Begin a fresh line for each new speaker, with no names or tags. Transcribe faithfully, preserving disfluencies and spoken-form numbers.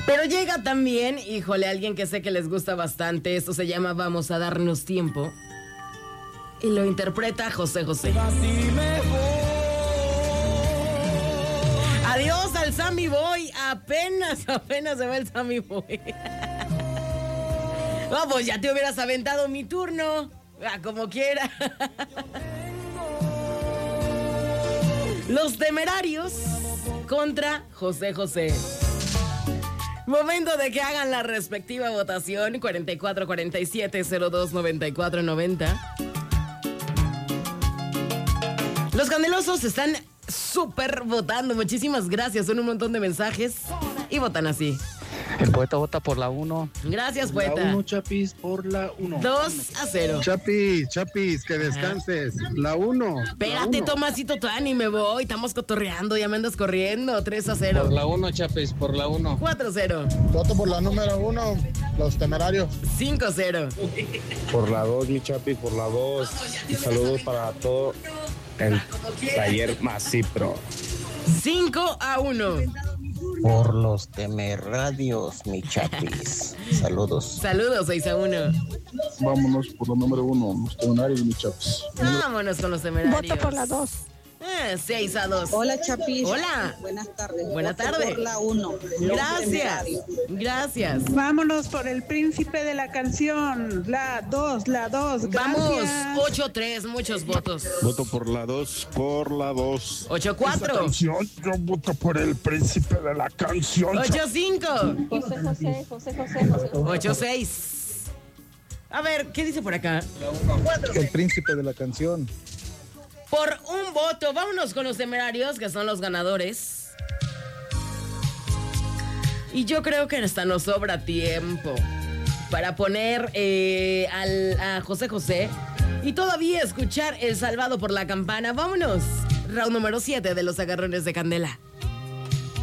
Pero llega también, híjole, alguien que sé que les gusta bastante. Esto se llama Vamos a darnos tiempo. Y lo interpreta José José.
Así me voy.
Adiós al Sammy Boy. Apenas, apenas se va el Sammy Boy. Vamos, ya te hubieras aventado mi turno. Ah, como quiera. Los Temerarios contra José José. Momento de que hagan la respectiva votación. cuarenta y cuatro cuarenta y siete cero dos noventa y cuatro noventa. Los candelosos están súper votando. Muchísimas gracias. Son un montón de mensajes y votan así.
El poeta vota por la uno.
Gracias, poeta.
La uno, Chapis, por la uno.
dos a cero.
Chapis, Chapis, que descanses. La uno.
Espérate, Tomasito, todavía ni me voy. Estamos cotorreando, ya me andas corriendo. tres a cero.
Por la uno, Chapis, por la uno.
cuatro a cero.
Voto por la número uno, los Temerarios.
cinco a cero.
Por la dos, mi Chapis, por la dos. Y saludos para todo el taller Macipro.
cinco a uno.
Por los Temerarios, mi Chapis. Saludos.
Saludos, seis a uno.
Vámonos por la número uno, los Temerarios, mi Chapis.
Vámonos con los Temerarios.
Vota por la dos.
Eh, seis a dos.
Hola, Chapis.
Hola.
Buenas tardes.
Buenas
Voto
tardes.
por la uno.
Gracias. Gracias.
Vámonos por el príncipe de la canción. La dos, la dos.
Vamos,
Gracias.
ocho a tres, muchos votos.
Voto por la dos, por la dos.
ocho a cuatro.
Canción, yo voto por el príncipe de la canción.
ocho a cinco.
José José, José José, José.
ocho a seis. A ver, ¿qué dice por acá?
El príncipe de la canción.
Por un voto, vámonos con los Temerarios, que son los ganadores. Y yo creo que hasta nos sobra tiempo para poner eh, al, a José José y todavía escuchar El Salvado por la Campana. Vámonos, round número siete de los Agarrones de Candela.